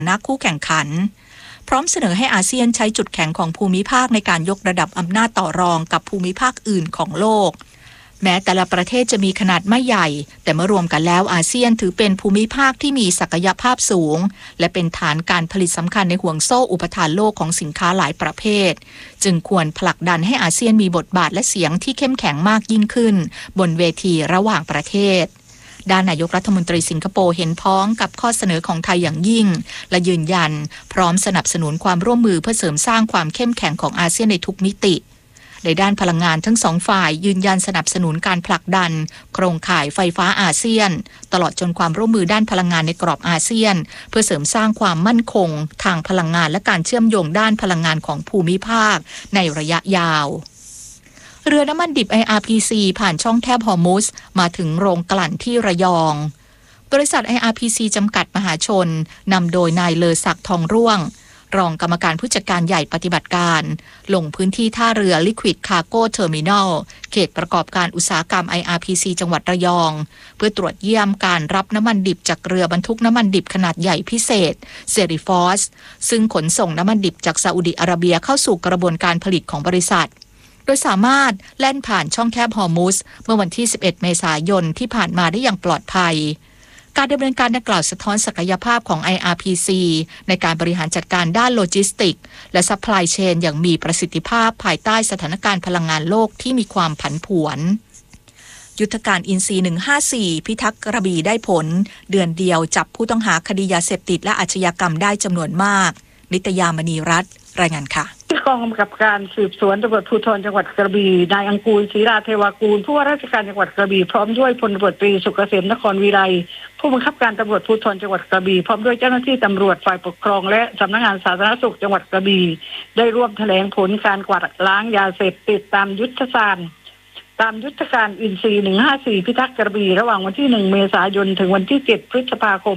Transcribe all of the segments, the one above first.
นักคู่แข่งขันพร้อมเสนอให้อาเซียนใช้จุดแข็งของภูมิภาคในการยกระดับอำนาจต่อรองกับภูมิภาคอื่นของโลกแม้แต่ละประเทศจะมีขนาดไม่ใหญ่แต่เมื่อรวมกันแล้วอาเซียนถือเป็นภูมิภาคที่มีศักยภาพสูงและเป็นฐานการผลิตสำคัญในห่วงโซ่อุปทานโลกของสินค้าหลายประเภทจึงควรผลักดันให้อาเซียนมีบทบาทและเสียงที่เข้มแข็งมากยิ่งขึ้นบนเวทีระหว่างประเทศด้านนายกรัฐมนตรีสิงคโปร์เห็นพ้องกับข้อเสนอของไทยอย่างยิ่งและยืนยันพร้อมสนับสนุนความร่วมมือเพื่อเสริมสร้างความเข้มแข็งของอาเซียนในทุกมิติในด้านพลังงานทั้งสองฝ่ายยืนยันสนับสนุนการผลักดันโครงข่ายไฟฟ้าอาเซียนตลอดจนความร่วมมือด้านพลังงานในกรอบอาเซียนเพื่อเสริมสร้างความมั่นคงทางพลังงานและการเชื่อมโยงด้านพลังงานของภูมิภาคในระยะยาวเรือน้ำมันดิบ IRPC ผ่านช่องแคบฮอร์มุสมาถึงโรงกลั่นที่ระยองบริษัท IRPC จำกัดมหาชนนำโดยนายเลอศักดิ์ทองร่วงรองกรรมการผู้จัดการใหญ่ปฏิบัติการลงพื้นที่ท่าเรือ Liquid Cargo Terminal เขตประกอบการอุตสาหกรรม IRPC จังหวัดระยองเพื่อตรวจเยี่ยมการรับน้ำมันดิบจากเรือบรรทุกน้ำมันดิบขนาดใหญ่พิเศษเซริฟอสซึ่งขนส่งน้ำมันดิบจากซาอุดิอาระเบียเข้าสู่กระบวนการผลิตของบริษัทโดยสามารถแล่นผ่านช่องแคบฮอร์มุสเมื่อวันที่11เมษายนที่ผ่านมาได้อย่างปลอดภัยการดำเนินการดังกล่าวสะท้อนศักยภาพของ IRPC ในการบริหารจัดการด้านโลจิสติกและซัพพลายเชนอย่างมีประสิทธิภาพภายใต้สถานการณ์พลังงานโลกที่มีความผันผวนยุทธการอินทรีย์154พิทักษ์กระบี่ได้ผลเดือนเดียวจับผู้ต้องหาคดียาเสพติดและอาชญากรรมได้จำนวนมากนิตยามณีรัตน์รายงานค่ะที่กองกำกับการสืบสวนตำรวจภูธรจังหวัดกระบี่นายอังกูลศรีราเทวากูลผู้ว่าราชการจังหวัดกระบี่พร้อมด้วยพลตำรวจตรีสุกเกษมนครวิไลผู้บังคับการตำรวจภูธรจังหวัดกระบี่พร้อมด้วยเจ้าหน้าที่ตำรวจฝ่ายปกครองและสำนักงานสาธารณสุขจังหวัดกระบี่ได้ร่วมแถลงผลการกวาดล้างยาเสพติดตามยุทธการอินทรีย์154พิทักษ์กระบี่ระหว่างวันที่1เมษายนถึงวันที่7พฤษภาคม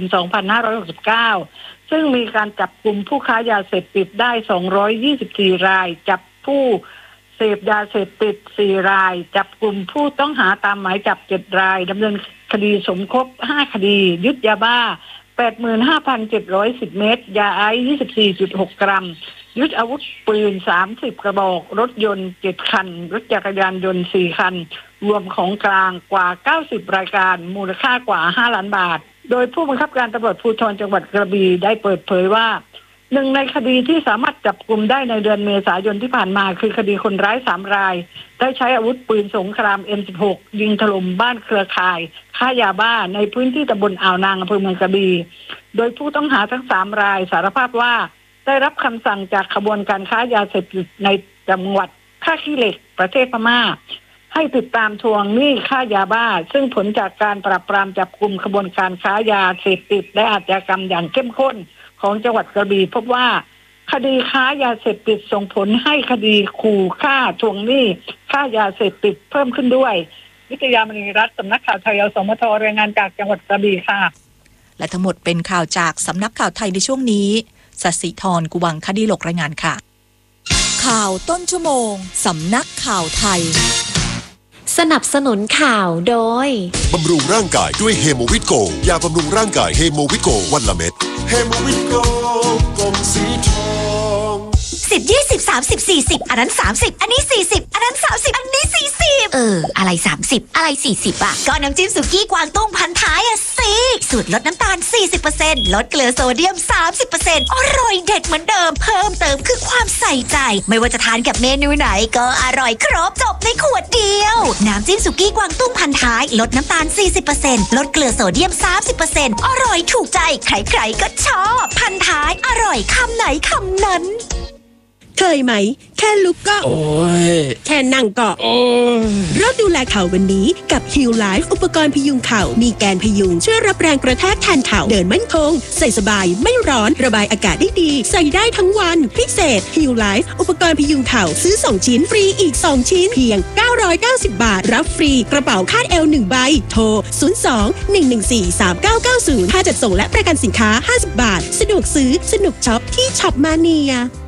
2569ซึ่งมีการจับกลุ่มผู้ค้ายาเสพติดได้224รายจับผู้เสพยาเสพติด4รายจับกลุ่มผู้ต้องหาตามหมายจับ7รายดำเนินคดีสมคบ5คดียึดยาบ้า 85,710 เม็ดยาไอซ์ 24.6 กรัมยึดอาวุธปืน30กระบอกรถยนต์7คันรถจักรยานยนต์4คันรวมของกลางกว่า90รายการมูลค่ากว่า5ล้านบาทโดยผู้บังคับการตำรวจภูธรจังหวัดกระบี่ได้เปิดเผยว่าหนึ่งในคดีที่สามารถจับกุมได้ในเดือนเมษายนที่ผ่านมาคือคดีคนร้าย3รายได้ใช้อาวุธปืนสงคราม M16 ยิงถล่มบ้านเครือข่ายค้ายาบ้าในพื้นที่ตำบลอ่าวนางอำเภอเมืองกระบี่โดยผู้ต้องหาทั้ง3รายสารภาพว่าได้รับคำสั่งจากขบวนการค้ายาเสพติดในจังหวัดท่าขี้เหล็กประเทศพม่าให้ติดตามทวงหนี้ค่ายาบ้าซึ่งผลจากการปราบปรามจับกุมขบวนการค้ายาเสพติดและอาชญากรรมอย่างเข้มข้นของจังหวัดกระบี่พบว่าคดีค้ายาเสพติดส่งผลให้คดีขู่ฆ่าทวงหนี้ค่ายาเสพติดเพิ่มขึ้นด้วยนิตยามณีรัตน์สำนักข่าวไทยสมทรายงานจากจังหวัดกระบี่ค่ะและทั้งหมดเป็นข่าวจากสำนักข่าวไทยในช่วงนี้ศศิธรกุวังคดีหลกรายงานค่ะข่าวต้นชั่วโมงสำนักข่าวไทยสนับสนุนข่าวโดยบำรุงร่างกายด้วยเฮโมวิตโกยาบำรุงร่างกายเฮโมวิตโกวันละเม็ดเฮโมวิตโกกลมสีทอง 10 20 30 40อันนั้น30อันนี้40อันนั้น30อันนี้40อะไร30อะไร40อ่ะก็น้ำจิ้มสุกี้กวางตุ้งพันท้ายอ่ะสิสูตรลดน้ำตาล 40% ลดเกลือโซเดียม 30% อร่อยเด็ดเหมือนเดิมเพิ่มเติมคือความใส่ใจไม่ว่าจะทานกับเมนูไหนก็อร่อยครบจบในขวดเดียวน้ำจิ้มสุกี้กวางตุ้งพันท้ายลดน้ำตาล 40% ลดเกลือโซเดียม 30% อร่อยถูกใจใครๆก็ชอบพันท้ายอร่อยคำไหนคำนั้นเคยไหมแค่ลุกก็โอ้ยแค่นั่งก็โอ้ยเริ่มดูแลเข่าวันนี้กับ Heal Life อุปกรณ์พยุงเข่ามีแกนพยุงช่วยรับแรงกระแทกแทนเข่าเดินมั่นคงใส่สบายไม่ร้อนระบายอากาศได้ดีใส่ได้ทั้งวันพิเศษ Heal Life อุปกรณ์พยุงเข่าซื้อ2ชิ้นฟรีอีก2ชิ้นเพียง990 บาทรับฟรีกระเป๋าคาดเอว1ใบโทร02-114-3990ค่าจัดส่งและประกันสินค้า50 บาทสะดวกซื้อสนุกช็อปที่ช็อปมาเนีย